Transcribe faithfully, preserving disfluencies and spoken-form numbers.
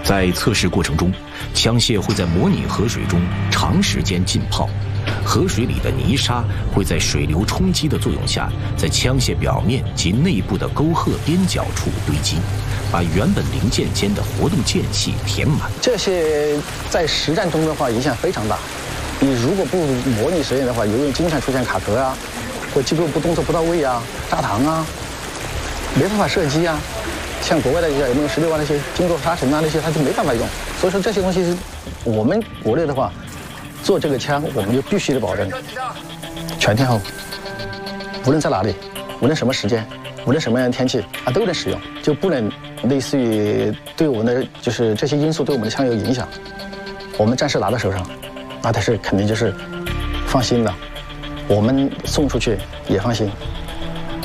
在测试过程中，枪械会在模拟河水中长时间浸泡，河水里的泥沙会在水流冲击的作用下，在枪械表面及内部的沟壑边角处堆积，把原本零件间的活动间隙填满。 这些在实战中的话影响非常大。你如果不模拟实验的话，游泳经常出现卡壳啊，或机构不动作不到位啊，炸膛啊，没办法射击啊。像国外的有没有十六万那些经过沙尘啊那些，它就没办法用。所以说这些东西是我们国内的话，做这个枪我们就必须得保证全天候，无论在哪里，无论什么时间，无论什么样的天气，它都能使用，就不能类似于对我们的就是这些因素对我们的枪有影响。我们战士拿到手上，那他是肯定就是放心的，我们送出去也放心。